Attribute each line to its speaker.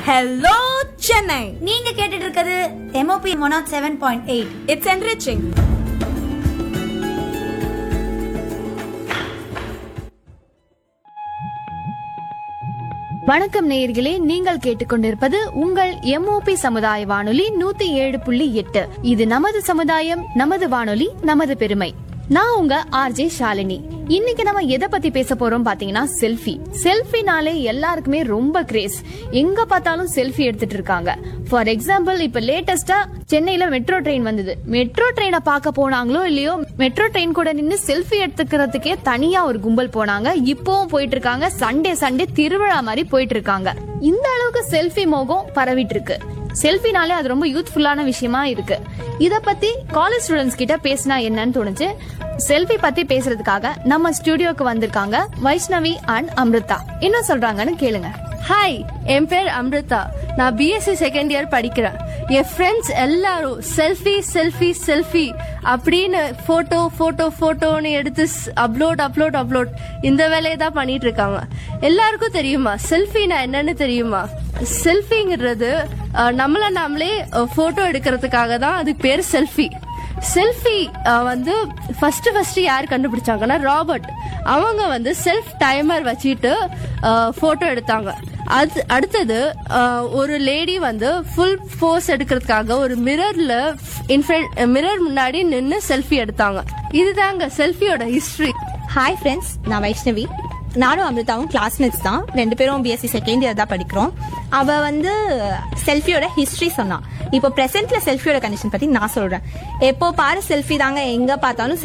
Speaker 1: Hello, Chennai.
Speaker 2: நீங்க கேட்டுட்டு இருக்கிறது MOP 107.8.
Speaker 1: It's enriching.
Speaker 3: வணக்கம் நேயர்களே, நீங்கள் கேட்டுக்கொண்டிருப்பது உங்கள் MOP சமுதாய வானொலி 107.8. இது நமது சமுதாயம், நமது வானொலி, நமது பெருமை. நான் உங்க RJ ஷாலினி. இன்னைக்கு நம்ம எதை பத்தி பேச போறோம் பாத்தீங்கன்னா செல்ஃபினாலே எல்லாருக்குமே ரொம்ப கிரேஸ். எங்க பார்த்தாலும் செல்ஃபி எடுத்துட்டு இருக்காங்க. ஃபார் எக்ஸாம்பிள், இப்ப லேட்டஸ்டா சென்னையில மெட்ரோ ட்ரெயின் வந்தது. மெட்ரோ ட்ரெயினை பார்க்க போனாங்களோ இல்லையோ, மெட்ரோ ட்ரெயின் கூட நின்று செல்ஃபி எடுத்துக்கிறதுக்கே தனியா ஒரு கும்பல் போனாங்க. இப்பவும் போயிட்டு இருக்காங்க. சண்டே திருவிழா மாதிரி போயிட்டு இருக்காங்க. இந்த அளவுக்கு செல்ஃபி மோகம் பரவிட்டு இருக்கு. செல்ஃபினாலே அது ரொம்ப யூத்ஃபுல்லான விஷயமா இருக்கு. இத பத்தி காலேஜ் ஸ்டூடெண்ட்ஸ் கிட்ட பேசினா என்னன்னு தோணுச்சு. செல்ஃபி பத்தி பேசுறதுக்காக நம்ம ஸ்டுடியோக்கு வந்திருக்காங்க வைஷ்ணவி அண்ட் அம்ருதா. என்ன சொல்றாங்கன்னு கேளுங்க.
Speaker 4: ஹாய், என் பேர் அம்ருதா. நான் BSc செகண்ட் இயர் படிக்கிறேன். என் ஃப்ரெண்ட்ஸ் எல்லாரும் செல்ஃபி அப்படின்னு போட்டோன்னு எடுத்து அப்லோட் இந்த வேலையை தான் பண்ணிட்டு இருக்காங்க. எல்லாருக்கும் தெரியுமா செல்ஃபினா என்னன்னு தெரியுமா? செல்ஃபிங்கிறது நாமளே போட்டோ எடுக்கிறதுக்காக தான் அதுக்கு பேர் செல்ஃபி. செல்ஃபி வந்து ஃபர்ஸ்ட் யார் கண்டுபிடிச்சாங்கன்னா ராபர்ட். அவங்க வந்து செல்ஃப் டைமர் வச்சுட்டு போட்டோ எடுத்தாங்க. அடுத்தது ஒரு லேடி வந்து ஃபுல் போஸ் எடுக்கிறதுக்காக ஒரு மிரர் முன்னாடி நின்று செல்ஃபி எடுத்தாங்க. இதுதாங்க செல்ஃபியோட ஹிஸ்டரி.
Speaker 5: ஹாய் ஃப்ரெண்ட்ஸ், நான் வைஷ்ணவி. நானும் அமிர்தாவும் கிளாஸ்மேட்ஸ் தான். 2 பேரும் BSc செகண்ட் இயர் தான் படிக்கிறோம். அவ வந்து செல்ஃபியோட ஹிஸ்டரி சொன்னான். இப்போ பிரசன்ட்ல செல்ஃபியோட கண்டிஷன் பத்தி நான் சொல்றேன். எப்போ பாரு செல்ஃபி தாங்க, எங்க பார்த்தாலும்